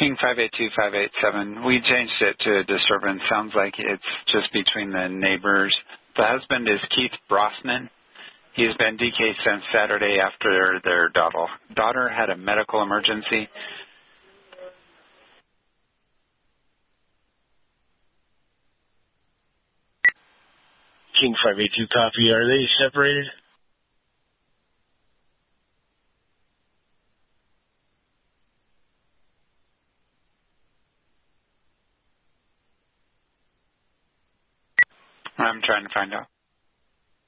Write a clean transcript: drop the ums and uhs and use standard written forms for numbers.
King 582587. We changed it to a disturbance. Sounds like it's just between the neighbors. The husband is Keith Brosnan. He's been DK since Saturday after their daughter had a medical emergency. King 582 copy. Are they separated? I'm trying to find out.